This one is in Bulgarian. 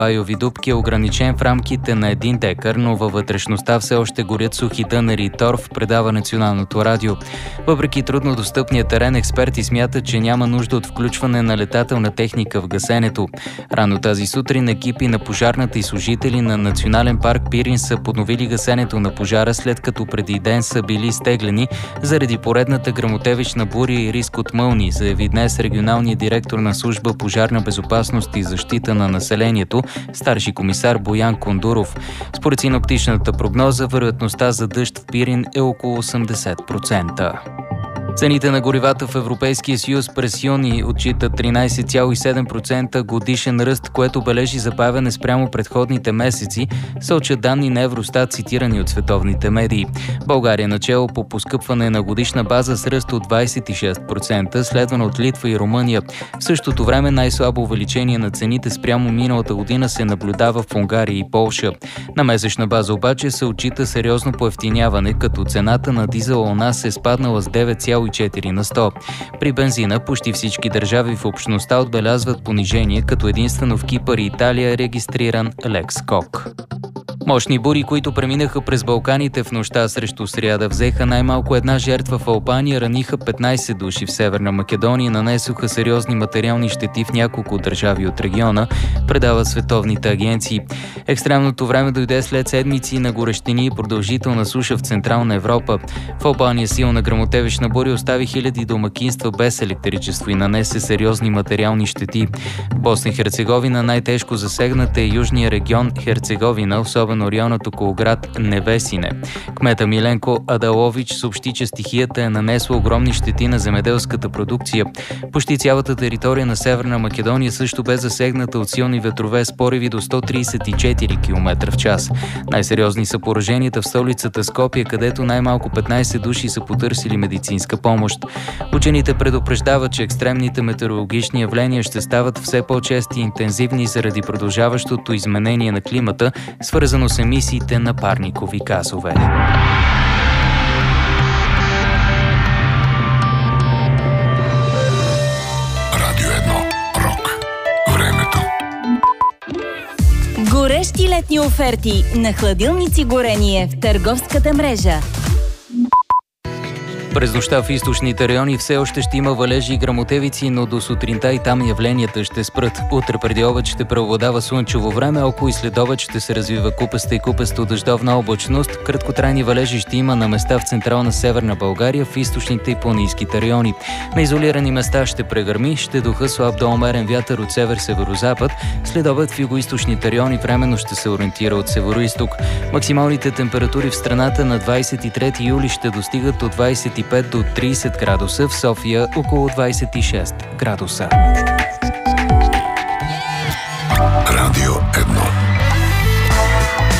пайови дупки е ограничен в рамките на 1 декар, но във вътрешността все още горят сухи дънери и торф, предава Националното радио. Въпреки трудно достъпния терен, експерти смятат, че няма нужда от включване на летателна техника в гасенето. Рано тази сутрин екипи на пожарната и служители на Национален парк Пирин са подновили гасенето на пожара, след като преди ден са били изтеглени заради поредната гръмотевична буря и риск от мълни, заяви днес регионалният директор на служба пожарна безопасност и защита на населението, старши комисар Боян Кондуров. Според синоптичната прогноза, вероятността за дъжд в Пирин е около 80%. Цените на горивата в Европейския съюз през юни отчитат 13,7% годишен ръст, което бележи забавяне спрямо предходните месеци, сочат данни на Евростат, цитирани от световните медии. България начело по поскъпване на годишна база с ръст от 26%, следвано от Литва и Румъния. В същото време най-слабо увеличение на цените спрямо миналата година се наблюдава в Унгария и Полша. На месечна база обаче се отчита сериозно поевтиняване, като цената на дизела у нас е спаднала с 9,4 на 100. При бензина почти всички държави в общността отбелязват понижение, като единствено в Кипър и Италия е регистриран лек скок. Мощни бури, които преминаха през Балканите в нощта срещу сряда, взеха най-малко една жертва в Албания, раниха 15 души в Северна Македония и нанесоха сериозни материални щети в няколко държави от региона, предават световните агенции. Екстремното време дойде след седмици на горещини и продължителна суша в Централна Европа. В Албания силна гръмотевична буря остави хиляди домакинства без електричество и нанесе сериозни материални щети. В Босна и Херцеговина най-тежко засегната е южния регион Херцеговина, особено районът около град Невесине. Кмета Миленко Адалович съобщи, че стихията е нанесла огромни щети на земеделската продукция. Почти цялата територия на Северна Македония също бе засегната от силни ветрове с пориви до 134 км в час. Най-сериозни са пораженията в столицата Скопие, където най-малко 15 души са потърсили медицинска помощ. Учените предупреждават, че екстремните метеорологични явления ще стават все по-чести и интензивни заради продължаващото изменение на климата, свързано с емисиите на парникови газове. Радио 1. Рок. Времето. Горещи летни оферти на хладилници Горение в търговската мрежа. През нощта в източните райони все още ще има валежи и гръмотевици, но до сутринта и там явленията ще спрат. Утре преди обед ще преобладава слънчево време, около и след обед ще се развива купеста и купесто дъждовна облачност. Краткотрайни валежи ще има на места в централна Северна България, в източните и планинските райони. На изолирани места ще прегърми, ще духа слаб до умерен вятър от север-северозапад. След обед в югоизточните райони временно ще се ориентира от североизток. Максималните температури в страната на 23 юли ще достигат от 25 до 30 градуса, в София около 26 градуса.